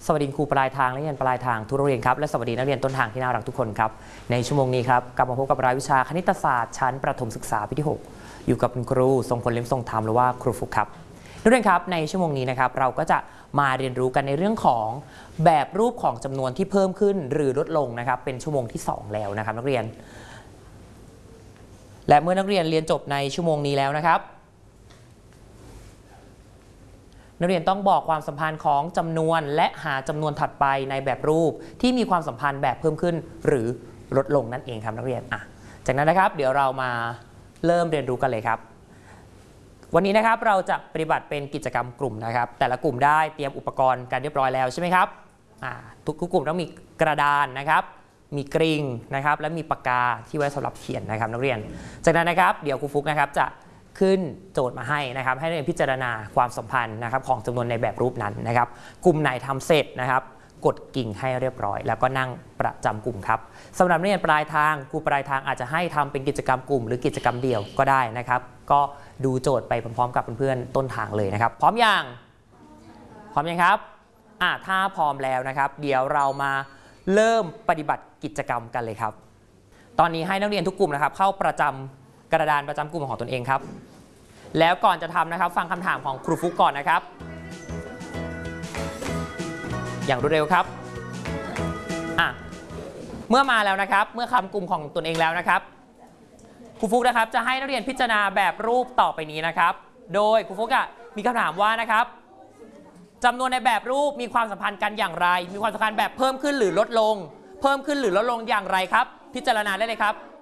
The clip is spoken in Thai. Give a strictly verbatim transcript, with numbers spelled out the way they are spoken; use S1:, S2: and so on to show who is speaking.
S1: สวัสดีครูปลายทางและนักเรียนปลายทางทุกโรงเรียนครับและสวัสดีนักเรียนต้นทางที่น่ารักทุกคนครับในชั่วโมงนี้ครับกลับมาพบกับรายวิชาคณิตศาสตร์ชั้นประถมศึกษาปีที่หกอยู่กับคุณครูทรงพลเลี้ยงทรงธรรมหรือว่าครูฟุกครับนักเรียนครับในชั่วโมงนี้นะครับเราก็จะมาเรียนรู้กันในเรื่องของแบบรูปของจำนวนที่เพิ่มขึ้นหรือลดลงนะครับเป็นชั่วโมงที่สองแล้วนะครับนักเรียนและเมื่อนักเรียนเรียนจบในชั่วโมงนี้แล้วนะครับนักเรียนต้องบอกความสัมพันธ์ของจำนวนและหาจำนวนถัดไปในแบบรูปที่มีความสัมพันธ์แบบเพิ่มขึ้นหรือลดลงนั่นเองครับนักเรียนอ่ะจากนั้นนะครับเดี๋ยวเรามาเริ่มเรียนรู้กันเลยครับวันนี้นะครับเราจะปฏิบัติเป็นกิจกรรมกลุ่มนะครับแต่ละกลุ่มได้เตรียมอุปกรณ์กันเรียบร้อยแล้วใช่ไหมครับอ่าทุกกลุ่มต้องมีกระดานนะครับมีกริ่งนะครับและมีปากกาที่ไว้สำหรับเขียนนะครับนักเรียนจากนั้นนะครับเดี๋ยวครูฟุกนะครับจะขึ้นโจทย์มาให้นะครับให้นักเรียนพิจารณาความสัมพันธ์นะครับของจำนวนในแบบรูปนั้นนะครับกลุ่มไหนทำเสร็จนะครับกดกิ่งให้เรียบร้อยแล้วก็นั่งประจำกลุ่มครับสำหรับนักเรียนปลายทางครูปลายทางอาจจะให้ทำเป็นกิจกรรมกลุ่มหรือกิจกรรมเดี่ยวก็ได้นะครับก็ดูโจทย์ไปพร้อมๆกับเพื่อนๆต้นทางเลยนะครับพร้อมยังพร้อมยังครับอ่ะถ้าพร้อมแล้วนะครับเดี๋ยวเรามาเริ่มปฏิบัติกิจกรรมกันเลยครับตอนนี้ให้นักเรียนทุกกลุ่มนะครับเข้าประจำกระดานประจำกลุ่มของตนเองครับแล้วก่อนจะทำนะครับฟังคำถามของครูฟุกก่อนนะครับอย่างรวดเร็วครับอ่ะเมื่อมาแล้วนะครับเมื่อคำกลุ่มของตนเองแล้วนะครับครูฟุกนะครับจะให้นักเรียนพิจารณาแบบรูปต่อไปนี้นะครับโดยครูฟุกอะมีคำถามว่านะครับจำนวนในแบบรูปมีความสัมพันธ์กันอย่างไรมีความสัมพันธ์แบบเพิ่มขึ้นหรือลดลงเพิ่มขึ้นหรือลดลงอย่างไรครับพิจารณาได้เลยครับ